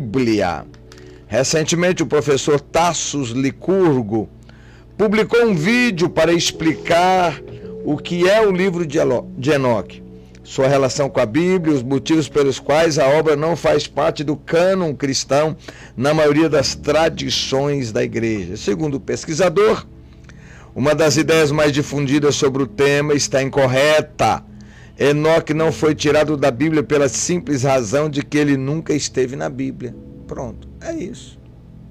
Bíblia. Recentemente, o professor Tassos Licurgo publicou um vídeo para explicar o que é o livro de Enoque, sua relação com a Bíblia, os motivos pelos quais a obra não faz parte do cânon cristão na maioria das tradições da igreja. Segundo o pesquisador, uma das ideias mais difundidas sobre o tema está incorreta. Enoque não foi tirado da Bíblia pela simples razão de que ele nunca esteve na Bíblia. Pronto, é isso.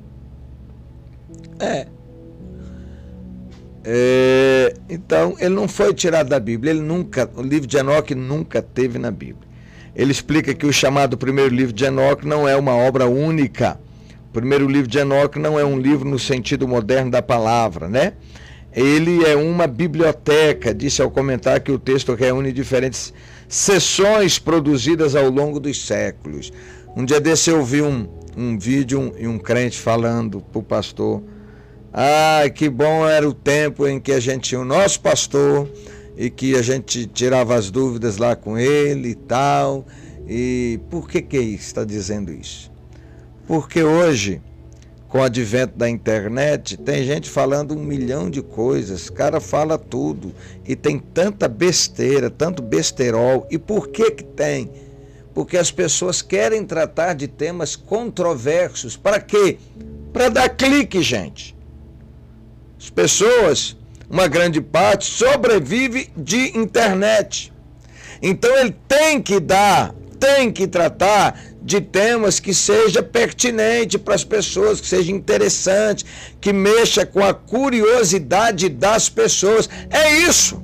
Então, ele não foi tirado da Bíblia, o livro de Enoque nunca teve na Bíblia. Ele explica que o chamado primeiro livro de Enoque não é uma obra única. O primeiro livro de Enoque não é um livro no sentido moderno da palavra, né? Ele é uma biblioteca, disse ao comentar que o texto reúne diferentes seções produzidas ao longo dos séculos. Um dia desse eu vi um vídeo e um crente falando para o pastor: que bom era o tempo em que a gente tinha o nosso pastor e que a gente tirava as dúvidas lá com ele e tal. E por que está dizendo isso? Porque hoje, com o advento da internet, tem gente falando 1 milhão de coisas, o cara fala tudo, e tem tanta besteira, tanto besterol. E por que tem? Porque as pessoas querem tratar de temas controversos. Para quê? Para dar clique, gente. As pessoas, uma grande parte, sobrevive de internet. Então ele tem que tratar de temas que seja pertinente para as pessoas, que seja interessante, que mexa com a curiosidade das pessoas. É isso.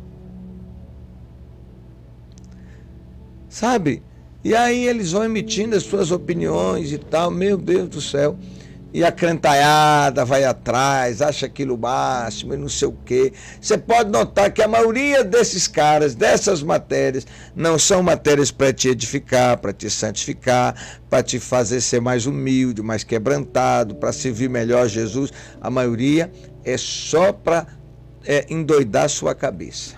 Sabe? E aí eles vão emitindo as suas opiniões e tal, meu Deus do céu. E a crentalhada vai atrás, acha aquilo máximo e não sei o quê. Você pode notar que a maioria desses caras, dessas matérias, não são matérias para te edificar, para te santificar, para te fazer ser mais humilde, mais quebrantado, para servir melhor a Jesus. A maioria é só para endoidar a sua cabeça.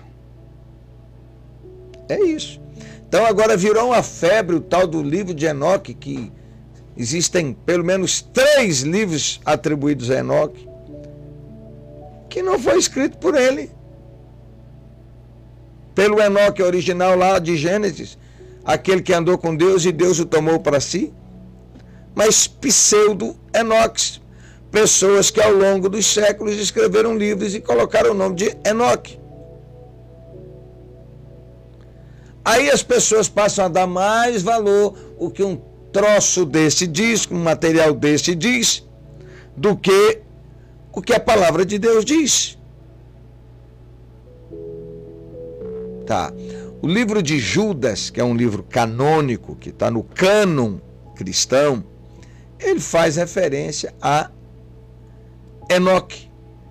É isso. Então agora virou uma febre o tal do livro de Enoque, que existem pelo menos 3 livros atribuídos a Enoque, que não foi escrito por ele. Pelo Enoque original lá de Gênesis, aquele que andou com Deus e Deus o tomou para si. Mas pseudo-Enoques, pessoas que ao longo dos séculos escreveram livros e colocaram o nome de Enoque. Aí as pessoas passam a dar mais valor o que um troço desse diz, um material desse diz, do que o que a palavra de Deus diz. Tá. O livro de Judas, que é um livro canônico, que está no cânon cristão, ele faz referência a Enoque.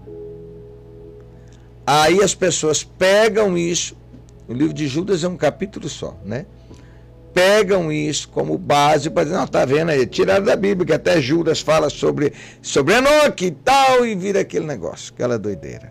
Aí as pessoas pegam isso, o livro de Judas é um capítulo só, né? Pegam isso como base para dizer, não, tá vendo aí, tiraram da Bíblia, que até Judas fala sobre Enoque e tal, e vira aquele negócio, aquela doideira.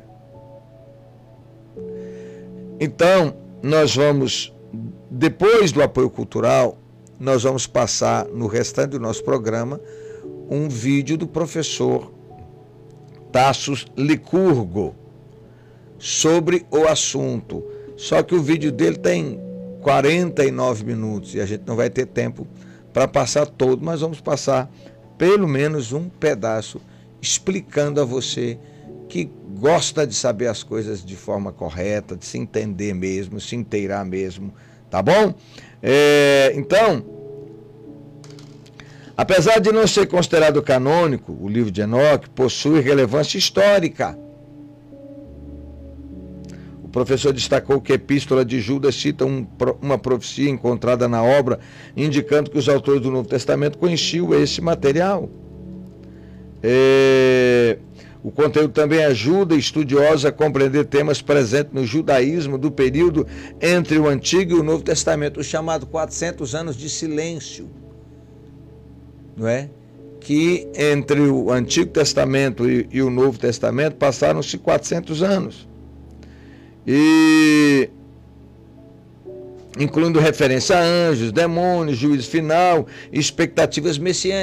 Então, nós vamos, depois do apoio cultural, nós vamos passar no restante do nosso programa um vídeo do professor Tassos Licurgo sobre o assunto. Só que o vídeo dele tem 49 minutos e a gente não vai ter tempo para passar todo, mas vamos passar pelo menos um pedaço explicando a você que gosta de saber as coisas de forma correta, de se entender mesmo, se inteirar mesmo, tá bom? Então, apesar de não ser considerado canônico, o livro de Enoque possui relevância histórica. O professor destacou que a Epístola de Judas cita uma profecia encontrada na obra, indicando que os autores do Novo Testamento conheciam esse material. O conteúdo também ajuda estudiosos a compreender temas presentes no judaísmo do período entre o Antigo e o Novo Testamento, o chamado 400 anos de silêncio, não é? Que entre o Antigo Testamento e o Novo Testamento passaram-se 400 anos. E incluindo referência a anjos, demônios, juízo final, expectativas messiânicas.